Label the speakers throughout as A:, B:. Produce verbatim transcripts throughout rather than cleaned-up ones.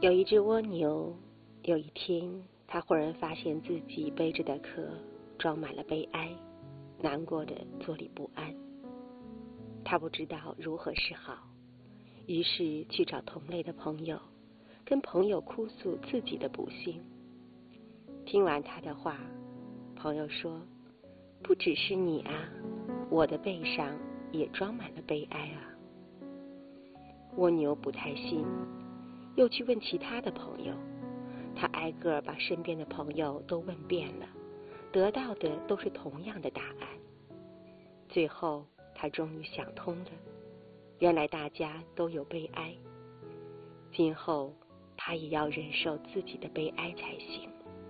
A: 有一只蜗牛，有一天，它忽然发现自己背着的壳装满了悲哀，难过的坐立不安。它不知道如何是好，于是去找同类的朋友，跟朋友哭诉自己的不幸。听完他的话，朋友说：“不只是你啊，我的背上也装满了悲哀啊。”蜗牛不太信，又去问其他的朋友，他挨个把身边的朋友都问遍了，得到的都是同样的答案。最后他终于想通了，原来大家都有悲哀，今后他也要忍受自己的悲哀才行。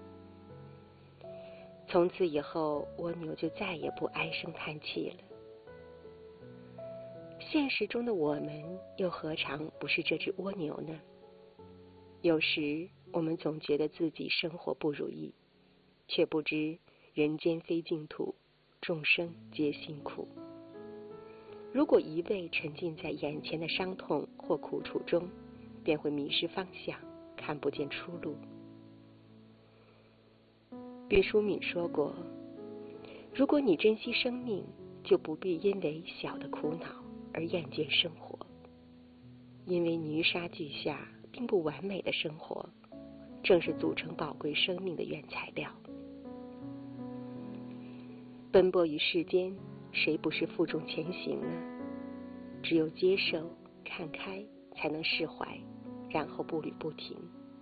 A: 从此以后，蜗牛就再也不唉声叹气了。现实中的我们又何尝不是这只蜗牛呢？有时我们总觉得自己生活不如意，却不知人间非净土，众生皆辛苦。如果一味沉浸在眼前的伤痛或苦楚中，便会迷失方向，看不见出路。毕淑敏说过，如果你珍惜生命，就不必因为小的苦恼而厌倦生活，因为泥沙俱下并不完美的生活，正是组成宝贵生命的原材料。奔波于世间，谁不是负重前行呢？只有接受、看开，才能释怀，然后步履不停。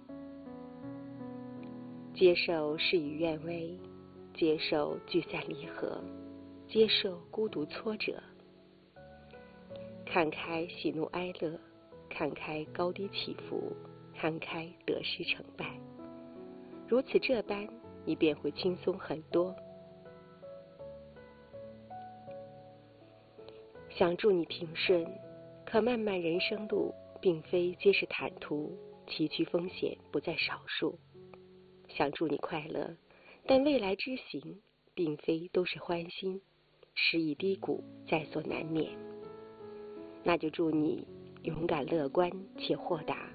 A: 接受事与愿违，接受聚散离合，接受孤独挫折，看开喜怒哀乐，看开高低起伏，看开得失成败。如此这般，你便会轻松很多。想祝你平顺，可漫漫人生路并非皆是坦途，崎岖风险不在少数。想祝你快乐，但未来之行并非都是欢欣，时以低谷在所难免。那就祝你勇敢乐观且豁达，